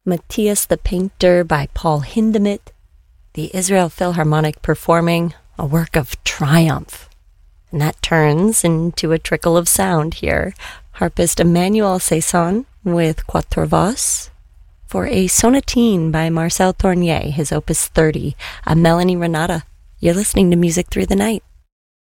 Matthias the Painter by Paul Hindemith, the Israel Philharmonic performing a work of triumph. And that turns into a trickle of sound here. Harpist Emmanuel Cesson with Quatre Voix for a sonatine by Marcel Tournier, his opus 30, a Melanie Renata. You're listening to Music Through the Night.